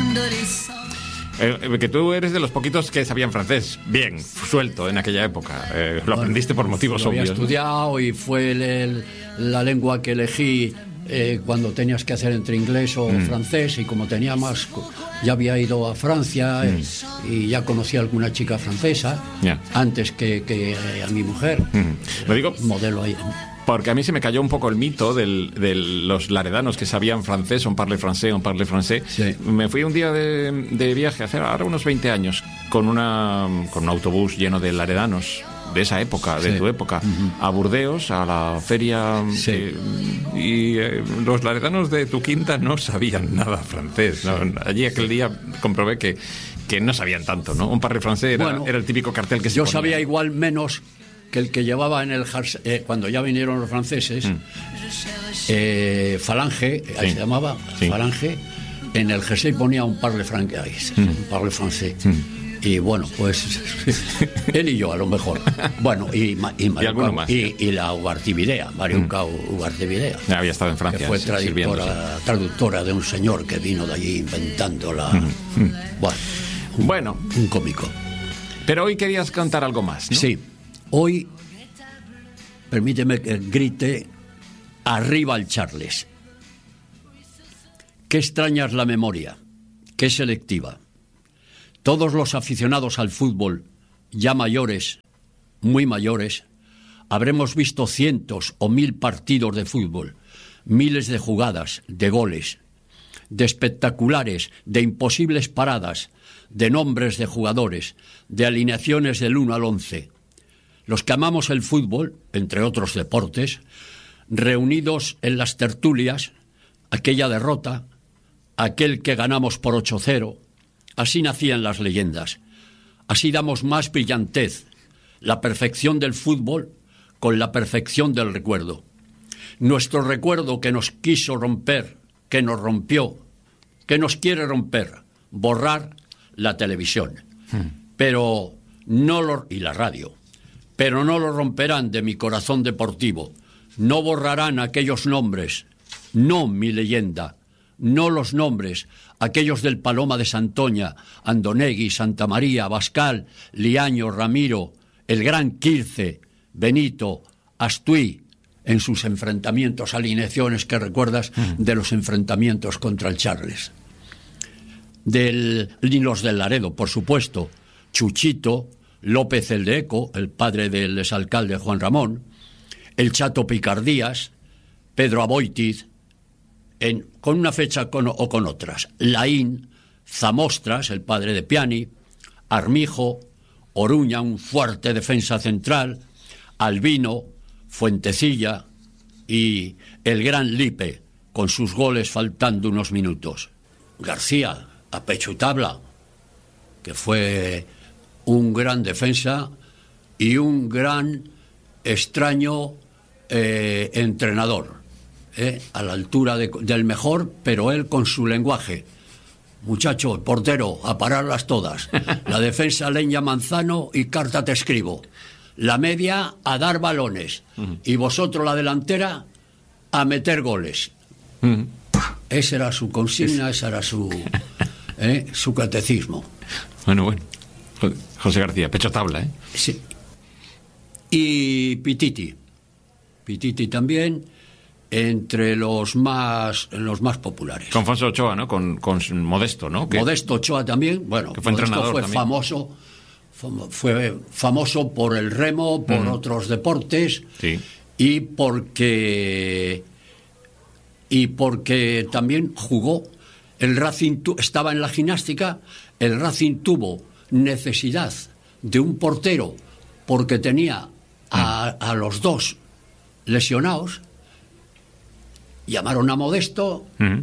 Que tú eres de los poquitos que sabían francés, bien, suelto en aquella época. Lo aprendiste por motivos lo había obvios. estudiado, ¿no? Y fue la lengua que elegí cuando tenías que hacer entre inglés o francés, y como tenía más, ya había ido a Francia y ya conocía a alguna chica francesa antes que a mi mujer. Lo digo modelo ahí. Porque a mí se me cayó un poco el mito de los laredanos que sabían francés, on parle français. Sí. Me fui un día de viaje, hace ahora unos 20 años, con un autobús lleno de laredanos de esa época, de tu época, a Burdeos, a la feria. Los laredanos de tu quinta no sabían nada francés, ¿no? Allí aquel día comprobé que no sabían tanto, ¿no? Un parle français era el típico cartel que se ponía. Yo sabía igual menos que el que llevaba en el cuando ya vinieron los franceses, Falange, ahí se llamaba, Falange, en el jersey ponía un parle français, y bueno, pues él y yo a lo mejor, bueno, y alguno más, y la Ugartebidea, Mariuca Ugartebidea, había estado en Francia, que fue traductora de un señor que vino de allí inventando bueno, un cómico. Pero hoy querías contar algo más, ¿no? Sí. Hoy, permíteme que grite, arriba el Charles. Qué extraña es la memoria, qué selectiva. Todos los aficionados al fútbol, ya mayores, muy mayores, habremos visto cientos o 1000 partidos de fútbol, miles de jugadas, de goles, de espectaculares, de imposibles paradas, de nombres de jugadores, de alineaciones del 1 al 11. Los que amamos el fútbol, entre otros deportes, reunidos en las tertulias, aquella derrota, aquel que ganamos por 8-0, así nacían las leyendas. Así damos más brillantez, la perfección del fútbol con la perfección del recuerdo. Nuestro recuerdo que nos quiso romper, que nos rompió, que nos quiere romper, borrar la televisión, pero no y la radio. Pero no lo romperán de mi corazón deportivo, no borrarán aquellos nombres, no mi leyenda, no los nombres, aquellos del Paloma de Santoña, Andonegui, Santa María, Abascal, Liaño, Ramiro, el gran Quirce, Benito, Astuí, en sus enfrentamientos, alineaciones que recuerdas de los enfrentamientos contra el Charles. Y los del Laredo, por supuesto, Chuchito, López el de Eco, el padre del exalcalde Juan Ramón, el Chato Picardías, Pedro Aboitiz, con una fecha o con otras, Laín, Zamostras, el padre de Piani, Armijo, Oruña, un fuerte defensa central, Albino, Fuentecilla y el gran Lipe, con sus goles faltando unos minutos. García, a pecho y tabla, que fue un gran defensa y un gran extraño entrenador, a la altura del mejor, pero él con su lenguaje. Muchacho, portero, a pararlas todas. La defensa leña manzano y carta te escribo. La media a dar balones. Y vosotros la delantera a meter goles. Esa era su consigna, esa era su catecismo. Bueno. José García, pecho tabla, ¿eh? Sí. Y Pititi también, entre los más populares. Con Fonso Ochoa, ¿no? Con Modesto, ¿no? Modesto Ochoa también, bueno, que fue entrenador fue también. Fue famoso por el remo, por otros deportes, sí. y porque también jugó. El Racing estaba en la gimnástica, el Racing tuvo necesidad de un portero porque tenía a los dos lesionados, llamaron a Modesto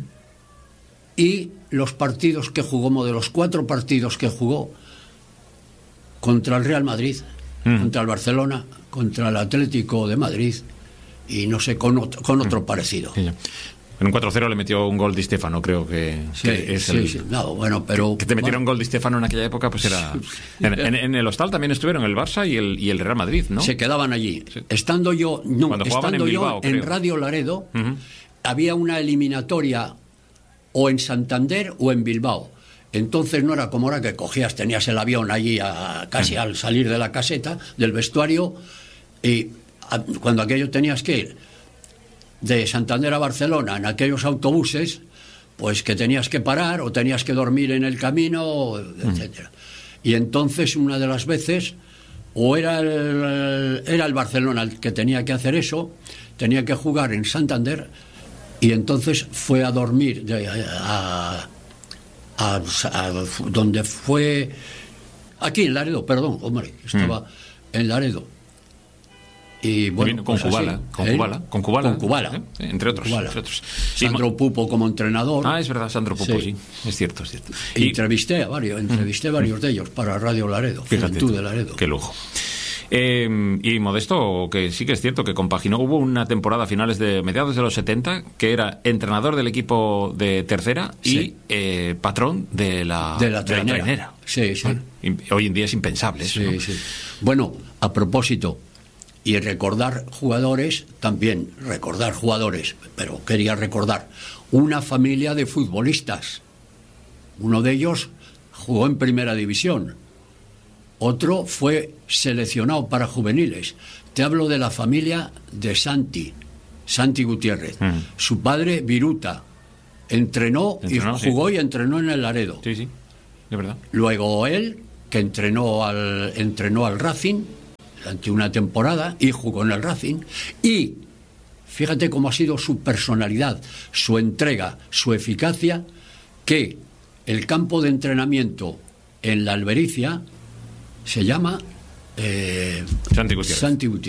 y los partidos que jugó, de los 4 partidos que jugó, contra el Real Madrid, contra el Barcelona, contra el Atlético de Madrid y no sé, con otro parecido. Sí. En un 4-0 le metió un gol Di Stéfano, creo que es sí. No, bueno, pero que te metieron un gol Di Stéfano en aquella época, pues era... En el Hostal también estuvieron el Barça y el Real Madrid, ¿no? Se quedaban allí. Sí. Estando yo Bilbao, en Radio Laredo, había una eliminatoria o en Santander o en Bilbao. Entonces no era como ahora que tenías el avión allí casi al salir de la caseta, del vestuario, y cuando aquello tenías que ir de Santander a Barcelona en aquellos autobuses, pues que tenías que parar o tenías que dormir en el camino, etcétera. Y entonces una de las veces, o era el Barcelona el que tenía que hacer eso, tenía que jugar en Santander, y entonces fue a dormir donde fue, aquí en Laredo, perdón, hombre, estaba en Laredo. Y bueno, con Kubala, entre otros. Sandro Pupo como entrenador. Es verdad, Sandro Pupo, sí, es cierto. Entrevisté varios de ellos para Radio Laredo, Juventud de Laredo. Qué lujo. Y Modesto, que sí que es cierto que compaginó, hubo una temporada a mediados de los 70 que era entrenador del equipo de tercera y patrón de la trainera. Sí. Bueno, hoy en día es impensable eso, ¿no? Sí. Bueno, a propósito, y recordar jugadores, pero quería recordar una familia de futbolistas. Uno de ellos jugó en primera división, otro fue seleccionado para juveniles. Te hablo de la familia de Santi Gutiérrez. Su padre, Viruta, entrenó y jugó y entrenó en el Laredo. Sí, de verdad. Luego él, que entrenó al Racing durante una temporada y jugó en el Racing, y fíjate cómo ha sido su personalidad, su entrega, su eficacia, que el campo de entrenamiento en la Albericia se llama Santi Gutiérrez.